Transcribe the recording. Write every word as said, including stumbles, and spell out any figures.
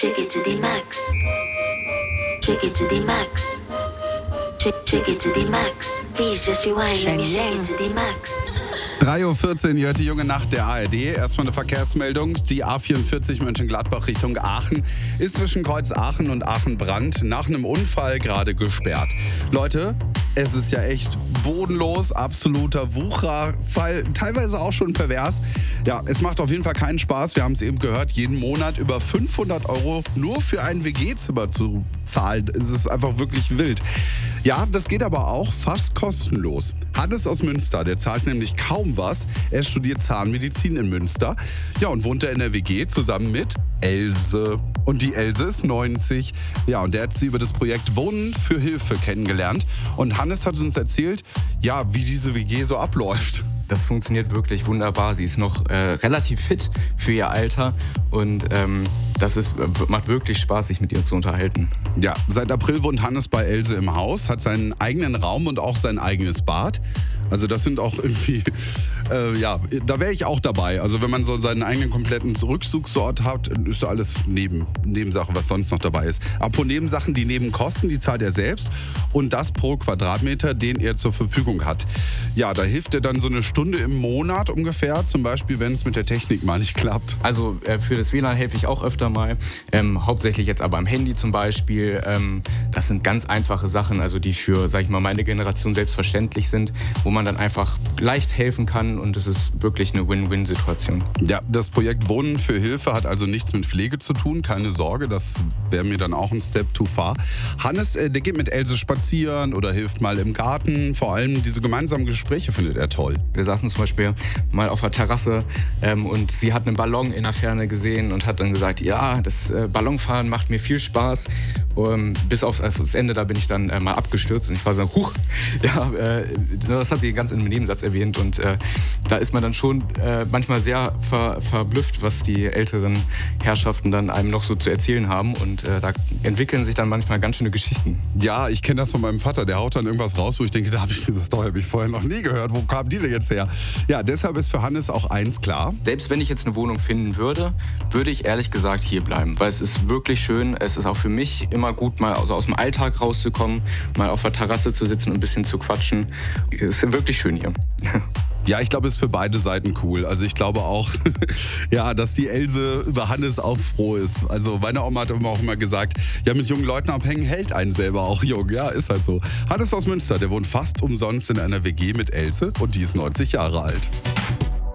Chick it to the max. Chick it to the max. Chick, chick it to the max. Please just rewind. Let me shake it to the max. drei Uhr vierzehn, ihr hört die junge Nacht der A R D. Erstmal eine Verkehrsmeldung. Die A vierundvierzig Mönchengladbach Richtung Aachen ist zwischen Kreuz Aachen und Aachen-Brand nach einem Unfall gerade gesperrt. Leute, es ist ja echt bodenlos, absoluter Wucherfall, teilweise auch schon pervers. Ja, es macht auf jeden Fall keinen Spaß. Wir haben es eben gehört, jeden Monat über fünfhundert Euro nur für ein W G-Zimmer zu zahlen. Es ist einfach wirklich wild. Ja, das geht aber auch fast kostenlos. Hannes aus Münster, der zahlt nämlich kaum was. Er studiert Zahnmedizin in Münster. Ja, und wohnt da in der W G zusammen mit Else. Und die Else ist neunzig. Ja, und der hat sie über das Projekt Wohnen für Hilfe kennengelernt. Und Hannes hat uns erzählt, ja, wie diese W G so abläuft. Das funktioniert wirklich wunderbar. Sie ist noch äh, relativ fit für ihr Alter und ähm, das ist, macht wirklich Spaß, sich mit ihr zu unterhalten. Ja, seit April wohnt Hannes bei Else im Haus, hat seinen eigenen Raum und auch sein eigenes Bad. Also das sind auch irgendwie, äh, ja, da wäre ich auch dabei. Also wenn man so seinen eigenen kompletten Rückzugsort hat, ist alles neben, Nebensache, was sonst noch dabei ist. Apropos Nebensachen, die Nebenkosten, die zahlt er selbst und das pro Quadratmeter, den er zur Verfügung hat. Ja, da hilft er dann so eine Stunde im Monat ungefähr, zum Beispiel, wenn es mit der Technik mal nicht klappt. Also äh, für das W L A N helfe ich auch öfter mal, ähm, hauptsächlich jetzt aber am Handy zum Beispiel. Ähm, das sind ganz einfache Sachen, also die für, sag ich mal, meine Generation selbstverständlich sind, wo man dann einfach leicht helfen kann und es ist wirklich eine Win-Win-Situation. Ja, das Projekt Wohnen für Hilfe hat also nichts mit Pflege zu tun, keine Sorge, das wäre mir dann auch ein Step too far. Hannes, äh, der geht mit Else spazieren oder hilft mal im Garten, vor allem diese gemeinsamen Gespräche findet er toll. Wir saßen zum Beispiel mal auf der Terrasse ähm, und sie hat einen Ballon in der Ferne gesehen und hat dann gesagt, ja, das äh, Ballonfahren macht mir viel Spaß. Um, bis aufs, aufs Ende, da bin ich dann äh, mal abgestürzt und ich war so, huch, ja, äh, das hat sie ganz in einem Nebensatz erwähnt und äh, da ist man dann schon äh, manchmal sehr ver, verblüfft, was die älteren Herrschaften dann einem noch so zu erzählen haben und äh, da entwickeln sich dann manchmal ganz schöne Geschichten. Ja, ich kenne das von meinem Vater, der haut dann irgendwas raus, wo ich denke, da habe ich diese Story habe ich vorher noch nie gehört, wo kam die denn jetzt her? Ja, deshalb ist für Hannes auch eins klar. Selbst wenn ich jetzt eine Wohnung finden würde, würde ich ehrlich gesagt hier bleiben, weil es ist wirklich schön, es ist auch für mich immer immer gut, mal also aus dem Alltag rauszukommen, mal auf der Terrasse zu sitzen und ein bisschen zu quatschen. Es ist wirklich schön hier. Ja, ich glaube, es ist für beide Seiten cool. Also ich glaube auch, ja, dass die Else über Hannes auch froh ist. Also meine Oma hat immer auch immer gesagt, ja, mit jungen Leuten abhängen hält einen selber auch jung. Ja, ist halt so. Hannes aus Münster, der wohnt fast umsonst in einer W G mit Else und die ist neunzig Jahre alt.